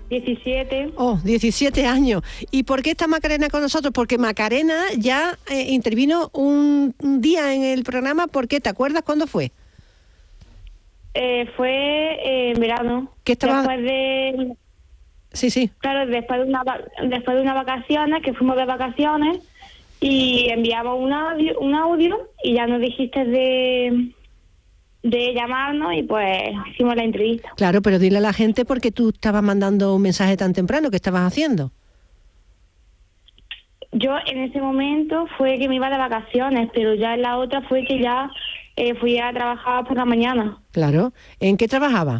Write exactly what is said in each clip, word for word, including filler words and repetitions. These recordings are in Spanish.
diecisiete. Oh, diecisiete años. ¿Y por qué está Macarena con nosotros? Porque Macarena ya eh, intervino un, un día en el programa. ¿Por qué? ¿Te acuerdas cuándo fue? Eh, fue eh, en verano. ¿Qué estaba? Después de... Sí, sí. Claro, después de, una, después de unas vacaciones, que fuimos de vacaciones, y enviamos un audio, un audio y ya nos dijiste de... de llamarnos y pues hicimos la entrevista. Claro, pero dile a la gente por qué tú estabas mandando un mensaje tan temprano, ¿qué estabas haciendo? Yo en ese momento fue que me iba de vacaciones, pero ya en la otra fue que ya eh, fui a trabajar por la mañana. Claro. ¿En qué trabajaba?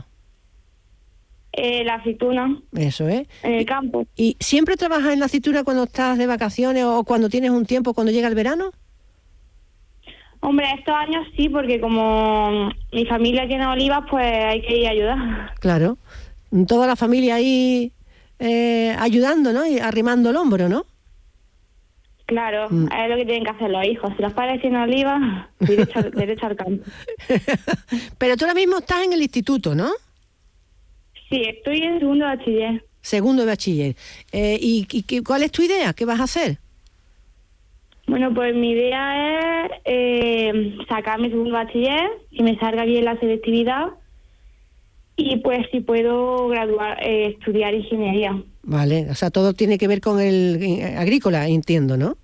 Eh, la aceituna. Eso es. En el campo. ¿Y siempre trabajas en la aceituna cuando estás de vacaciones o cuando tienes un tiempo, cuando llega el verano? Hombre, estos años sí, porque como mi familia tiene olivas, pues hay que ir a ayudar. Claro. Toda la familia ahí eh, ayudando, ¿no? Y arrimando el hombro, ¿no? Claro, mm. es lo que tienen que hacer los hijos. Si los padres tienen olivas, derecho, derecho al campo. Pero tú ahora mismo estás en el instituto, ¿no? Sí, estoy en segundo de bachiller. Segundo de bachiller. Eh, ¿Y, y cuál es tu idea? ¿Qué vas a hacer? Bueno, pues mi idea es eh, sacar mi segundo bachiller, que me salga bien la selectividad y pues si puedo graduar, eh, estudiar ingeniería. Vale, o sea, todo tiene que ver con el eh, agrícola, entiendo, ¿no?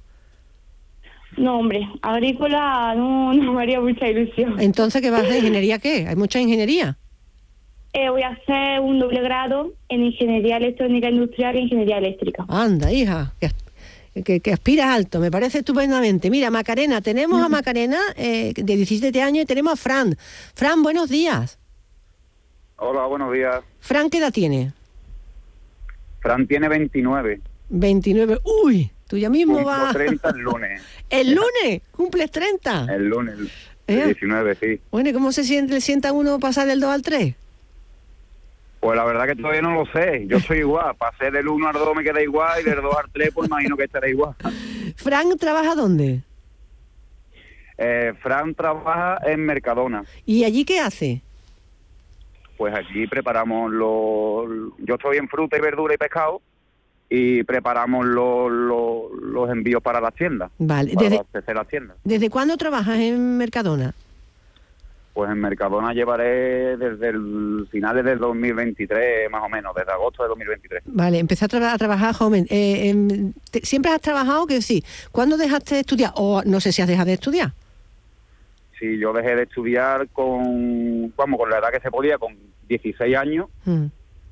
No, hombre, agrícola no, no me haría mucha ilusión. Entonces, ¿qué vas a hacer? ¿Ingeniería qué? ¿Hay mucha ingeniería? Eh, voy a hacer un doble grado en Ingeniería Electrónica Industrial e Ingeniería Eléctrica. Anda, hija, que Que, que aspiras alto, me parece estupendamente. Mira, Macarena, tenemos a Macarena eh, de diecisiete años y tenemos a Fran. Fran, buenos días. Hola, buenos días. Fran, ¿qué edad tiene? Fran tiene veintinueve. veintinueve, uy, tú ya mismo Cumplo vas... treinta el lunes. ¿El lunes? ¿Cumples treinta? El lunes, el, ¿Eh? el diecinueve, sí. Bueno, ¿y cómo se siente, sienta uno pasar del dos al tres? Pues la verdad que todavía no lo sé. Yo soy igual. Pasé del uno al dos me queda igual y del dos al tres pues imagino que estará igual. ¿Fran trabaja dónde? Eh, Fran trabaja en Mercadona. ¿Y allí qué hace? Pues aquí preparamos los... Yo estoy en fruta y verdura y pescado y preparamos los, los, los envíos para las tiendas. Vale. Para ¿Desde, abastecer las tiendas. ¿Desde cuándo trabajas en Mercadona? Pues en Mercadona llevaré desde el finales del dos mil veintitrés, más o menos, desde agosto de dos mil veintitrés. Vale, empecé a, tra- a trabajar joven. Eh, eh, te, ¿Siempre has trabajado? Que sí. ¿Cuándo dejaste de estudiar? O no sé si has dejado de estudiar. Sí, yo dejé de estudiar con, vamos, con la edad que se podía, con dieciséis años, mm.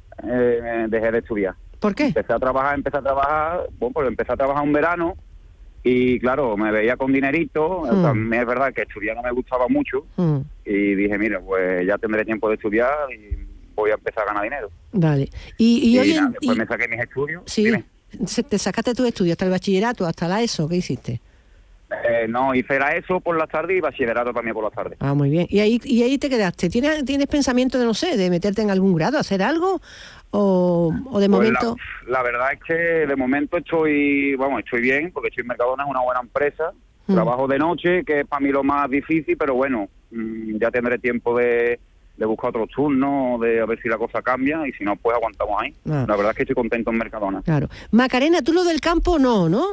eh, dejé de estudiar. ¿Por qué? Empecé a trabajar, empecé a trabajar, bueno, pues empecé a trabajar un verano y claro, me veía con dinerito, mm. también es verdad que estudiar no me gustaba mucho mm. y dije, mira, pues ya tendré tiempo de estudiar y voy a empezar a ganar dinero. Vale. Y, y, y hoy nada, en, después y, me saqué mis estudios. Sí, dime. Te sacaste tus estudios hasta el bachillerato, hasta la ESO, ¿qué hiciste? Eh, no, hice la ESO por las tardes y bachillerato también por las tardes. Ah, muy bien. ¿Y ahí y ahí te quedaste? ¿Tienes, ¿Tienes pensamiento de, no sé, de meterte en algún grado, hacer algo? ¿O, o de pues momento...? La, la verdad es que de momento estoy, vamos, estoy bien, porque estoy en Mercadona, es una buena empresa. Mm. Trabajo de noche, que es para mí lo más difícil, pero bueno, mmm, ya tendré tiempo de, de buscar otros turnos, de a ver si la cosa cambia, y si no, pues aguantamos ahí. Ah. La verdad es que estoy contento en Mercadona. Claro. Macarena, tú lo del campo no, ¿no?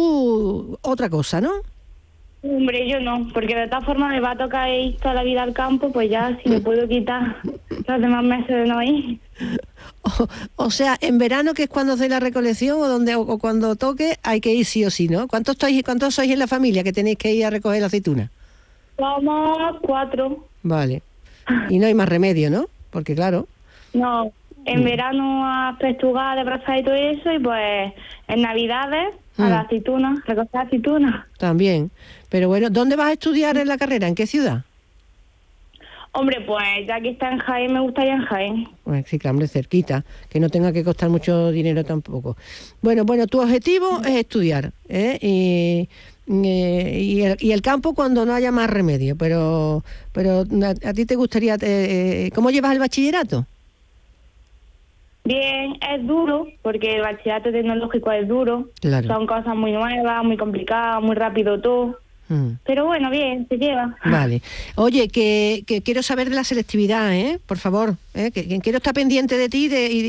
Tú otra cosa, ¿no? Hombre, yo no, porque de todas formas me va a tocar ir toda la vida al campo, pues ya si me puedo quitar los demás meses de no ir. O, o sea, en verano, que es cuando hace la recolección o donde o, o cuando toque, hay que ir sí o sí, ¿no? ¿Cuántos sois, cuántos sois en la familia que tenéis que ir a recoger la aceituna? Somos cuatro. Vale. Y no hay más remedio, ¿no? Porque claro... No, en mm. verano a pestugar, de brazar y todo eso, y pues en Navidades a mm. la aceituna, recoger aceituna. También. Pero bueno, ¿dónde vas a estudiar en la carrera? ¿En qué ciudad? Hombre, pues ya que está en Jaén, me gustaría en Jaén. Pues sí, claro, hombre, cerquita, que no tenga que costar mucho dinero tampoco. Bueno, bueno, tu objetivo es estudiar, ¿eh? Y, y, el, y el campo cuando no haya más remedio, pero pero a, a ti te gustaría... Eh, ¿Cómo llevas el bachillerato? Bien, es duro, porque el bachillerato tecnológico es duro. Claro. Son cosas muy nuevas, muy complicadas, muy rápido todo. Mm. Pero bueno, bien, se lleva. Vale. Oye, que, que quiero saber de la selectividad, ¿eh? Por favor, ¿eh? Que, que quiero estar pendiente de ti de, y,